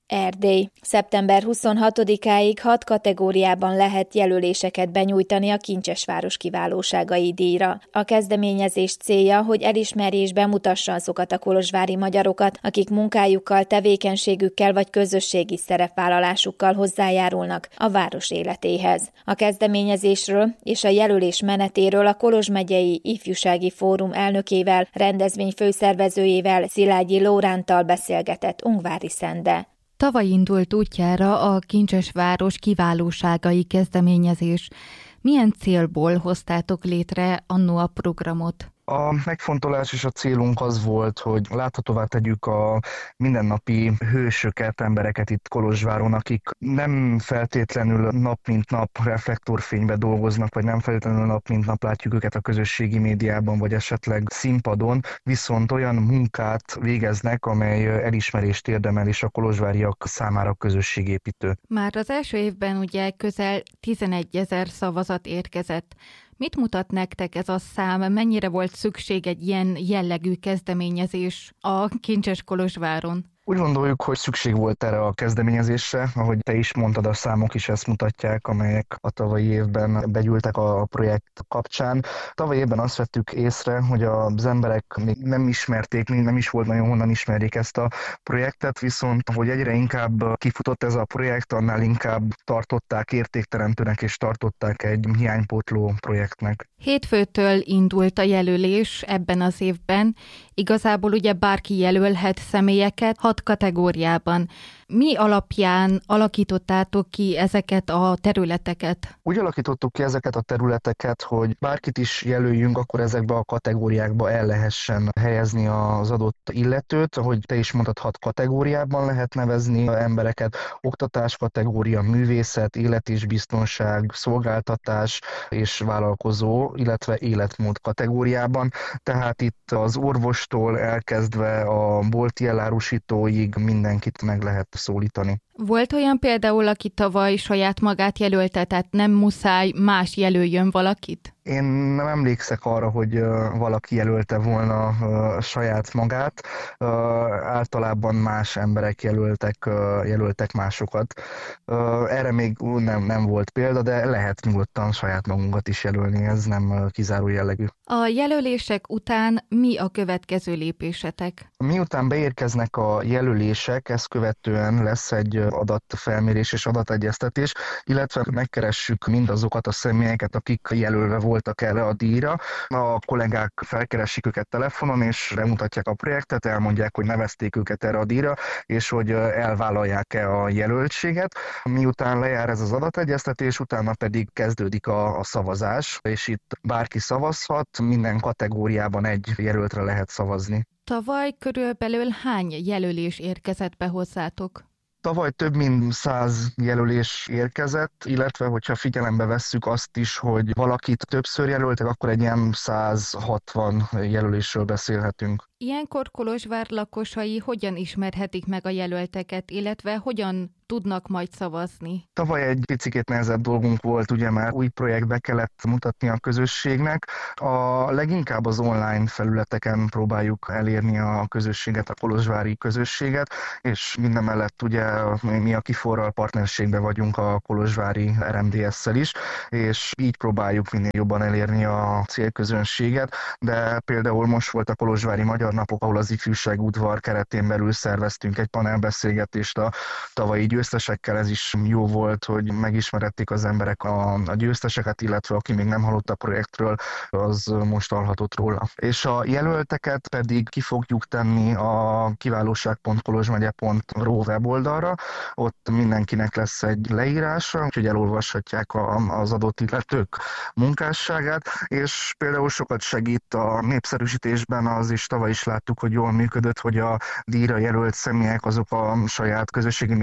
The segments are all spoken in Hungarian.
Erdély. Szeptember 26-áig 6 kategóriában lehet jelöléseket benyújtani a Kincsesváros kiválóságai díjra. A kezdeményezés célja, hogy elismerje és bemutassa azokat a kolozsvári magyarokat, akik munkájukkal, tevékenységükkel vagy közösségi szerepvállalásukkal hozzájárulnak a város életéhez. A kezdeményezésről és a jelölés menetéről a Kolozs megyei Ifjúsági Fórum elnökével, rendezvény főszervezőjével, Szilágyi Lóránttal beszélgetett Ungvári Szende. Tavaly indult útjára a Kincsesváros kiválóságai kezdeményezés. Milyen célból hoztátok létre annó a programot? A megfontolás és a célunk az volt, hogy láthatóvá tegyük a mindennapi hősöket, embereket itt Kolozsváron, akik nem feltétlenül nap mint nap reflektorfénybe dolgoznak, vagy nem feltétlenül nap mint nap látjuk őket a közösségi médiában, vagy esetleg színpadon, viszont olyan munkát végeznek, amely elismerést érdemel, és a kolozsváriak számára közösségépítő. Már az első évben ugye közel 11 000 szavazat érkezett. Mit mutat nektek ez a szám? Mennyire volt szükség egy ilyen jellegű kezdeményezés a Kincses Kolozsváron? Úgy gondoljuk, hogy szükség volt erre a kezdeményezésre, ahogy te is mondtad, a számok is ezt mutatják, amelyek a tavalyi évben begyűltek a projekt kapcsán. Tavalyi évben azt vettük észre, hogy az emberek még nem ismerték, még nem is volt nagyon honnan ismerjék ezt a projektet, viszont hogy egyre inkább kifutott ez a projekt, annál inkább tartották értékteremtőnek és tartották egy hiánypótló projektnek. Hétfőtől indult a jelölés ebben az évben. Igazából ugye bárki jelölhet személyeket 6 kategóriában. Mi alapján alakítottátok ki ezeket a területeket? Úgy alakítottuk ki ezeket a területeket, hogy bárkit is jelöljünk, akkor ezekbe a kategóriákba el lehessen helyezni az adott illetőt. Ahogy te is mondtad, 6 kategóriában lehet nevezni embereket. Oktatás kategória, művészet, élet és biztonság, szolgáltatás és vállalkozó, illetve életmód kategóriában. Tehát itt az orvostól elkezdve a bolti elárusítóig mindenkit meg lehet szólítani. Volt olyan például, aki tavaly saját magát jelölte, tehát nem muszáj más jelöljön valakit? Én nem emlékszek arra, hogy valaki jelölte volna saját magát. Általában más emberek jelöltek másokat. Erre még nem volt példa, de lehet nyugodtan saját magunkat is jelölni, ez nem kizáró jellegű. A jelölések után mi a következő lépésetek? Miután beérkeznek a jelölések, ezt követően lesz egy adatfelmérés és adategyeztetés, illetve megkeressük mindazokat a személyeket, akik jelölve voltak erre a díjra. A kollégák felkeresik őket telefonon, és bemutatják a projektet, elmondják, hogy nevezték őket erre a díjra, és hogy elvállalják-e a jelöltséget. Miután lejár ez az adategyeztetés, utána pedig kezdődik a szavazás, és itt bárki szavazhat, minden kategóriában egy jelöltre lehet szavazni. Tavaly körülbelül hány jelölés érkezett be hozzátok? Tavaly több mint 100 jelölés érkezett, illetve hogyha figyelembe vesszük azt is, hogy valakit többször jelöltek, akkor egy ilyen 160 jelölésről beszélhetünk. Ilyenkor Kolozsvár lakosai hogyan ismerhetik meg a jelölteket, illetve hogyan tudnak majd szavazni? Tavaly egy picikét nehezebb dolgunk volt, ugye már új projektbe kellett mutatni a közösségnek. A leginkább az online felületeken próbáljuk elérni a közösséget, a kolozsvári közösséget, és mindemellett ugye mi a KIFOR-ral partnerségben vagyunk a kolozsvári RMDS-szel is, és így próbáljuk minél jobban elérni a célközönséget, de például most volt a Kolozsvári Magyar Napok, ahol az ifjúság udvar keretén belül szerveztünk egy panelbeszélgetést a tavalyi győztesekkel. Ez is jó volt, hogy megismerették az emberek a győzteseket, illetve aki még nem hallott a projektről, az most hallhatott róla. És a jelölteket pedig ki fogjuk tenni a kiválóság.kolozsmegye.ro weboldalra. Ott mindenkinek lesz egy leírása, úgyhogy elolvashatják az adott illetők munkásságát, és például sokat segít a népszerűsítésben az is, tavaly is láttuk, hogy jól működött, hogy a díjra jelölt személyek azok a saját közösségi média platformján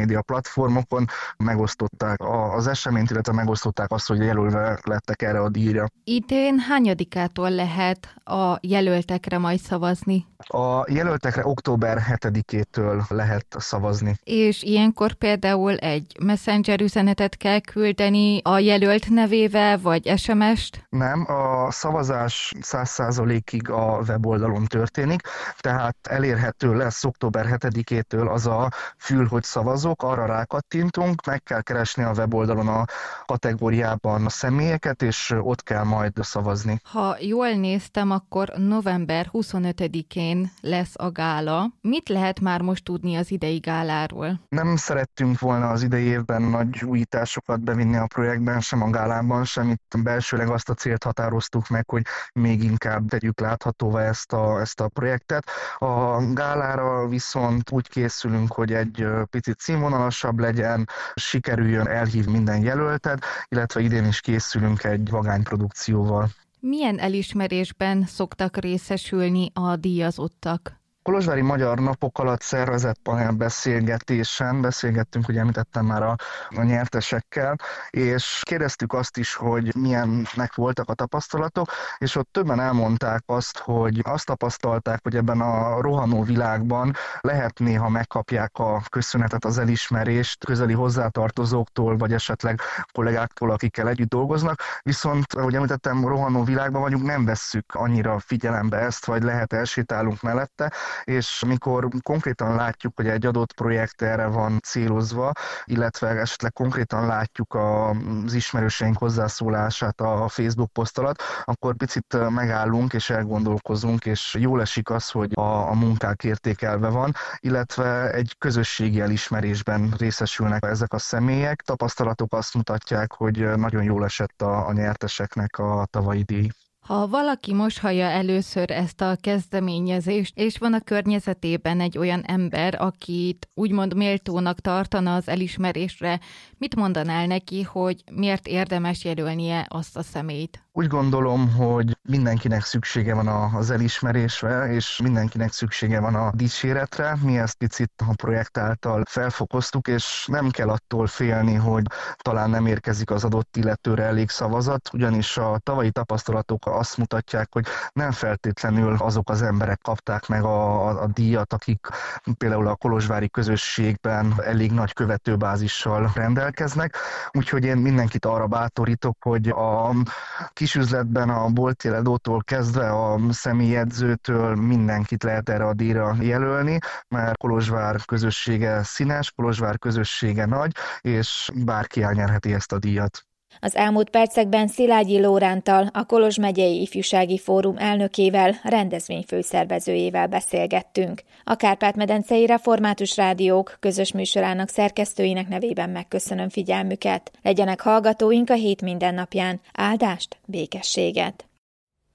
platformokon megosztották az eseményt, illetve megosztották azt, hogy jelölve lettek erre a díjra. Idén hányadikától lehet a jelöltekre majd szavazni? A jelöltekre október 7-től lehet szavazni. És ilyenkor például egy messenger üzenetet kell küldeni a jelölt nevével, vagy SMS-t? Nem, a szavazás 100%-ig a weboldalon történik, tehát elérhető lesz október 7-től az a fül, hogy szavazok, arra rákattintunk, meg kell keresni a weboldalon a kategóriában a személyeket, és ott kell majd szavazni. Ha jól néztem, akkor november 25-én lesz a gála. Mit lehet már most tudni az idei gáláról? Nem szerettünk volna az idei évben nagy újításokat bevinni a projektben, sem a gálában, sem. Itt belsőleg azt a célt határoztuk meg, hogy még inkább tegyük láthatóvá ezt a projektet. A gálára viszont úgy készülünk, hogy egy picit színvonalasabb legyen, sikerüljön elhívni minden jelöltet, illetve idén is készülünk egy vagányprodukcióval. Milyen elismerésben szoktak részesülni a díjazottak? Kolozsvári Magyar Napok alatt szervezett panelbeszélgetésen beszélgettünk, ugye említettem már a nyertesekkel, és kérdeztük azt is, hogy milyennek voltak a tapasztalatok, és ott többen elmondták azt, hogy azt tapasztalták, hogy ebben a rohanó világban lehet néha megkapják a köszönetet, az elismerést közeli hozzátartozóktól, vagy esetleg kollégáktól, akikkel együtt dolgoznak, viszont, ahogy említettem, rohanó világban vagyunk, nem vesszük annyira figyelembe ezt, vagy lehet elsétálunk mellette, és mikor konkrétan látjuk, hogy egy adott projekt erre van célozva, illetve esetleg konkrétan látjuk az ismerőseink hozzászólását a Facebook poszt alatt, akkor picit megállunk és elgondolkozunk, és jól esik az, hogy a munkák értékelve van, illetve egy közösségi elismerésben részesülnek ezek a személyek. Tapasztalatok azt mutatják, hogy nagyon jól esett a nyerteseknek a tavalyi díj. Ha valaki most hallja először ezt a kezdeményezést, és van a környezetében egy olyan ember, akit úgymond méltónak tartana az elismerésre, mit mondanál neki, hogy miért érdemes jelölnie azt a személyt? Úgy gondolom, hogy mindenkinek szüksége van az elismerésre, és mindenkinek szüksége van a dicséretre. Mi ezt picit a projekt által felfokoztuk, és nem kell attól félni, hogy talán nem érkezik az adott illetőre elég szavazat, ugyanis a tavalyi tapasztalatok azt mutatják, hogy nem feltétlenül azok az emberek kapták meg a díjat, akik például a kolozsvári közösségben elég nagy követőbázissal rendelkeznek. Úgyhogy én mindenkit arra bátorítok, hogy a kisüzletben a bolti eladótól kezdve a személyedzőtől mindenkit lehet erre a díjra jelölni, mert Kolozsvár közössége színes, Kolozsvár közössége nagy, és bárki elnyerheti ezt a díjat. Az elmúlt percekben Szilágyi Lóránttal, a Kolozs megyei Ifjúsági Fórum elnökével, rendezvény főszervezőjével beszélgettünk. A Kárpát-medencei Református Rádiók közös műsorának szerkesztőinek nevében megköszönöm figyelmüket. Legyenek hallgatóink a hét mindennapján. Áldást, békességet!